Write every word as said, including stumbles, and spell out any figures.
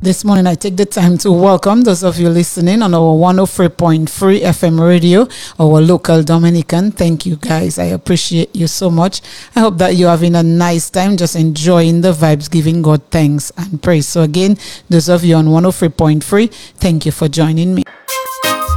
This morning, I take the time to welcome those of you listening on our one oh three point three F M radio, our local Dominican. Thank you, guys. I appreciate you so much. I hope that you're having a nice time, just enjoying the vibes, giving God thanks and praise. So again, those of you on one oh three point three, thank you for joining me.